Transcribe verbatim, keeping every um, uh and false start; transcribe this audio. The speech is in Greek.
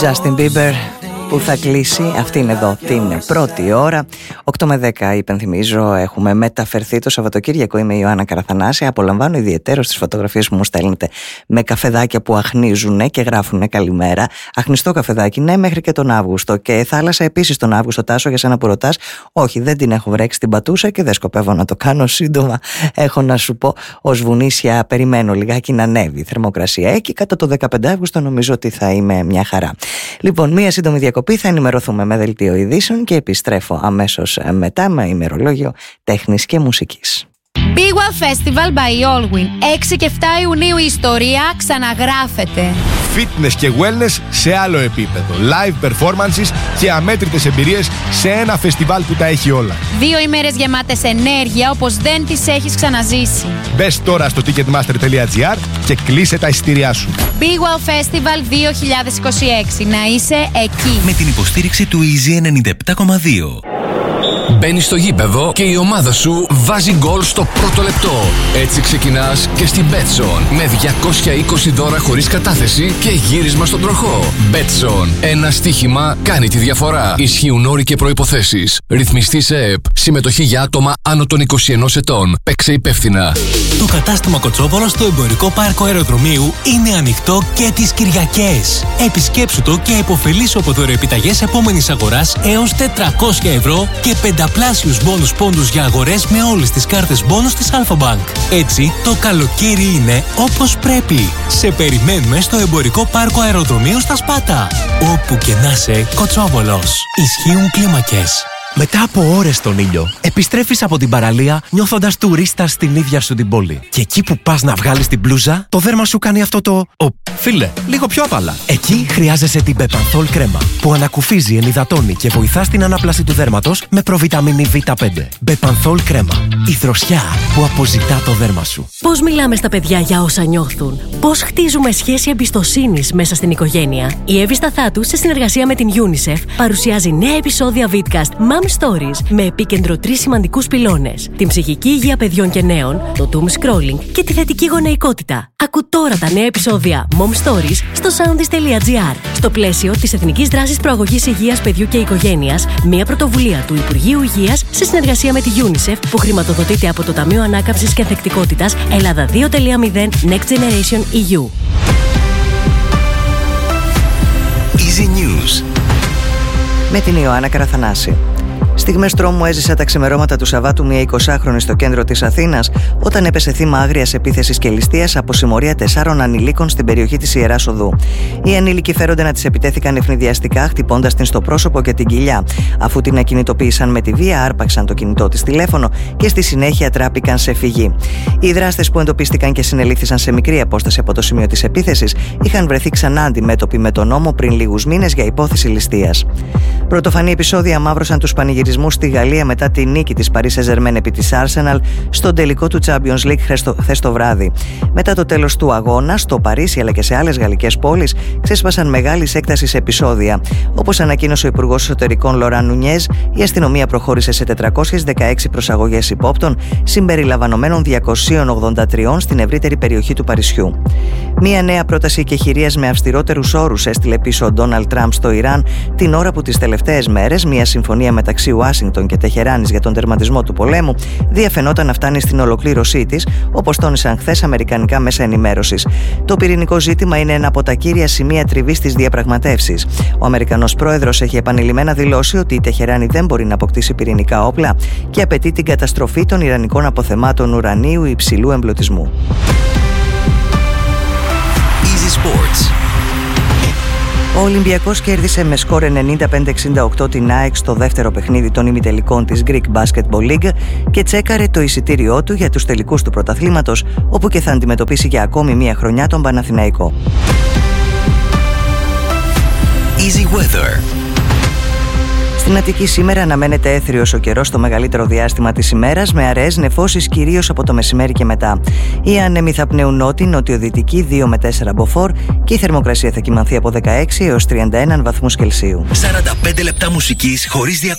Justin Bieber που θα κλείσει αυτήν εδώ την πρώτη ώρα. οκτώ με δέκα υπενθυμίζω, έχουμε μεταφερθεί το Σαββατοκύριακο. Είμαι η Ιωάννα Καραθανάση. Απολαμβάνω ιδιαιτέρως τις φωτογραφίες που μου στέλνετε με καφεδάκια που αχνίζουν και γράφουν καλημέρα. Αχνιστό καφεδάκι, ναι, μέχρι και τον Αύγουστο. Και θάλασσα επίσης τον Αύγουστο. Τάσο, για σένα που ρωτάς, όχι, δεν την έχω βρέξει την πατούσα και δεν σκοπεύω να το κάνω σύντομα. Έχω να σου πω, ως βουνίσια περιμένω λιγάκι να ανέβει η θερμοκρασία. Εκεί κατά το δεκαπέντε Αύγουστο νομίζω ότι θα είμαι μια χαρά. Λοιπόν, μία σύντομη διακοπή, θα ενημερωθούμε με δελτίο ειδήσεων και επιστρέφω αμέσως μετά με ημερολόγιο τέχνης και μουσικής. Big Wow Festival by Allwyn. έξι και επτά Ιουνίου η ιστορία ξαναγράφεται. Fitness και wellness σε άλλο επίπεδο. Live performances και αμέτρητες εμπειρίες σε ένα φεστιβάλ που τα έχει όλα. Δύο ημέρες γεμάτες ενέργεια όπως δεν τις έχεις ξαναζήσει. Μπες τώρα στο ticketmaster τελεία gr και κλείσε τα εισιτήριά σου. Big Wow Festival δύο χιλιάδες είκοσι έξι. Να είσαι εκεί. Με την υποστήριξη του Easy ενενήντα επτά κόμμα δύο. Μπαίνεις στο γήπεδο και η ομάδα σου βάζει γκολ στο πρώτο λεπτό. Έτσι ξεκινάς και στην Betson με διακόσια είκοσι δώρα χωρίς κατάθεση και γύρισμα στον τροχό. Betson. Ένα στοίχημα κάνει τη διαφορά. Ισχύουν όροι και προϋποθέσεις. Ρυθμιστή σε ΕΕΠ. Συμμετοχή για άτομα άνω των είκοσι ενός ετών. Παίξε υπεύθυνα. Το κατάστημα Κοτσόβολο στο Εμπορικό Πάρκο Αεροδρομίου είναι ανοιχτό και τις Κυριακές. Επισκέψου το και υποφελήσου από δωροεπιταγές επόμενης αγοράς έως τετρακόσια ευρώ και πενταπλάσιους μπόνους πόντους για αγορές με όλες τις κάρτες μπόνους της Αλφα-Bank. Έτσι, το καλοκαίρι είναι όπως πρέπει. Σε περιμένουμε στο Εμπορικό Πάρκο Αεροδρομίου στα Σπάτα. Όπου και να είσαι, Κοτσόβολος. Ισχύουν κλίμακες. Μετά από ώρες στον ήλιο, επιστρέφεις από την παραλία νιώθοντας τουρίστα στην ίδια σου την πόλη. Και εκεί που πας να βγάλεις την μπλούζα, το δέρμα σου κάνει αυτό το «Ω, φίλε, λίγο πιο απαλά». Εκεί χρειάζεσαι την Bepanthol κρέμα, που ανακουφίζει, ενυδατώνει και βοηθά στην ανάπλαση του δέρματος με προβιταμίνη βι πέντε. Bepanthol κρέμα. Η δροσιά που αποζητά το δέρμα σου. Πώς μιλάμε στα παιδιά για όσα νιώθουν. Πώς χτίζουμε σχέση εμπιστοσύνης μέσα στην οικογένεια. Η Εύη Σταθάτου, σε συνεργασία με την UNICEF, παρουσιάζει νέα επεισόδια Vidcast Mom Stories με επίκεντρο τρεις σημαντικούς πυλώνες: την ψυχική υγεία παιδιών και νέων, το doom scrolling και τη θετική γονεϊκότητα. Ακού τώρα τα νέα επεισόδια Mom Stories στο soundis τελεία gr. Στο πλαίσιο της Εθνικής Δράσης Προαγωγής Υγείας Παιδιού και Οικογένειας, μια πρωτοβουλία του Υπουργείου Υγείας σε συνεργασία με τη UNICEF που χρηματοδοτείται από το Ταμείο Ανάκαμψης και Ανθεκτικότητας Ελλάδα δύο κόμμα μηδέν Next Generation ι γιου. Easy News με την Ιωάννα Καραθανάση. Στιγμές τρόμου έζησα τα ξημερώματα του Σαββάτου μια εικοσάχρονη στο κέντρο της Αθήνας, όταν έπεσε θύμα άγριας επίθεσης και ληστείας από συμμορία τεσσάρων ανηλίκων στην περιοχή της Ιεράς Οδού. Οι ανήλικοι φέρονται να της επιτέθηκαν ευνηδιαστικά, χτυπώντας την στο πρόσωπο και την κοιλιά. Αφού την ακινητοποίησαν με τη βία, άρπαξαν το κινητό της τηλέφωνο και στη συνέχεια τράπηκαν σε φυγή. Οι δράστες που εντοπίστηκαν και συνελήφθησαν σε μικρή απόσταση από το σημείο της επίθεσης είχαν βρεθεί ξανά αντιμέτωποι με τον νόμο πριν λίγους μήνες για υπόθεση ληστείας. Πρωτοφανή επεισόδια μαύρωσαν τους πανηγυρισμούς στη Γαλλία μετά τη νίκη της Paris Saint-Germain επί της Arsenal στον τελικό του Champions League χθες το βράδυ. Μετά το τέλος του αγώνα, στο Παρίσι αλλά και σε άλλες γαλλικές πόλεις ξέσπασαν μεγάλης έκτασης επεισόδια. Όπως ανακοίνωσε ο Υπουργός Εσωτερικών Λοράν Νουνιέζ, η αστυνομία προχώρησε σε τετρακόσιες δεκαέξι προσαγωγές υπόπτων, συμπεριλαμβανομένων διακόσιων ογδόντα τρία στην ευρύτερη περιοχή του Παρισιού. Μία νέα πρόταση κεχηρίας με αυστηρότερους όρους έστειλε πίσω ο Ντόναλντ Τραμπ στο Ιράν, την ώρα που τις τελευταίες μέρες μια συμφωνία μεταξύ Ουάσιγκτον και Τεχεράνης για τον τερματισμό του πολέμου διαφαινόταν να φτάνει στην ολοκλήρωσή της, όπως τόνισαν χθες αμερικανικά μέσα ενημέρωσης. Το πυρηνικό ζήτημα είναι ένα από τα κύρια σημεία τριβής της διαπραγματεύσης. Ο Αμερικανός πρόεδρος έχει επανειλημμένα δηλώσει ότι η Τεχεράνη δεν μπορεί να αποκτήσει πυρηνικά όπλα και απαιτεί την καταστροφή των ιρανικών αποθεμάτων ουρανίου υψηλού εμπλουτισμού. Easy Sports. Ο Ολυμπιακός κέρδισε με σκορ ενενήντα πέντε εξήντα οκτώ την ΑΕΚ στο δεύτερο παιχνίδι των ημιτελικών της Greek Basketball League και τσέκαρε το εισιτήριό του για τους τελικούς του πρωταθλήματος, όπου και θα αντιμετωπίσει για ακόμη μία χρονιά τον Παναθηναϊκό. Easy Weather. Στην Αττική σήμερα αναμένεται έθριος ο καιρός το μεγαλύτερο διάστημα της ημέρας, με αραιές νεφώσεις κυρίως από το μεσημέρι και μετά. Οι άνεμοι θα πνέουν νότι, νοτιοδυτική δύο με τέσσερα μποφόρ και η θερμοκρασία θα κυμανθεί από δεκαέξι έως τριάντα ένα βαθμούς Κελσίου. σαράντα πέντε λεπτά μουσικής χωρίς διακοπές.